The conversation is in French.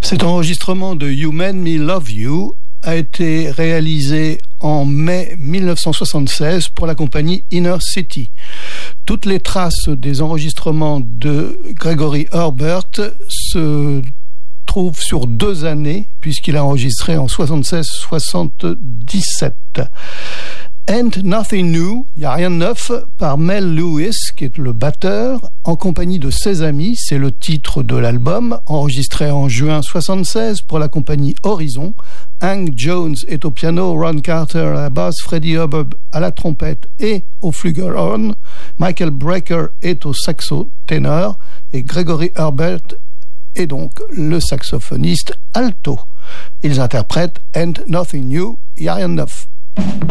Cet enregistrement de You Made Me Love You a été réalisé en mai 1976 pour la compagnie Inner City. Toutes les traces des enregistrements de Gregory Herbert se trouvent sur 2 années, puisqu'il a enregistré en 76-77. And Nothing New, il n'y a rien de neuf, par Mel Lewis, qui est le batteur, en compagnie de ses amis. C'est le titre de l'album, enregistré en juin 76 pour la compagnie Horizon. Hank Jones est au piano, Ron Carter à la basse, Freddie Hubbard à la trompette et au flugelhorn, Michael Brecker est au saxo ténor et Gregory Herbert est donc le saxophoniste alto. Ils interprètent And Nothing New, il n'y a rien de neuf.